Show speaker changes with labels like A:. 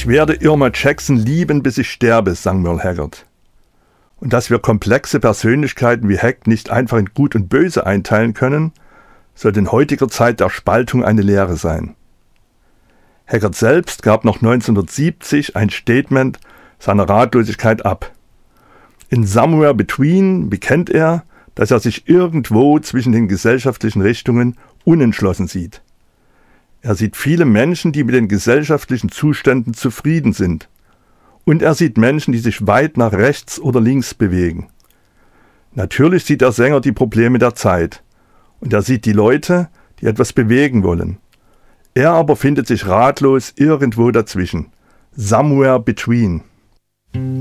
A: Ich werde Irma Jackson lieben, bis ich sterbe, sang Merle Haggard. Und dass wir komplexe Persönlichkeiten wie Heck nicht einfach in Gut und Böse einteilen können, sollte in heutiger Zeit der Spaltung eine Lehre sein. Haggard selbst gab noch 1970 ein Statement seiner Ratlosigkeit ab. In Somewhere Between bekennt er, dass er sich irgendwo zwischen den gesellschaftlichen Richtungen unentschlossen sieht. Er sieht viele Menschen, die mit den gesellschaftlichen Zuständen zufrieden sind. Und er sieht Menschen, die sich weit nach rechts oder links bewegen. Natürlich sieht der Sänger die Probleme der Zeit. Und er sieht die Leute, die etwas bewegen wollen. Er aber findet sich ratlos irgendwo dazwischen. Somewhere between.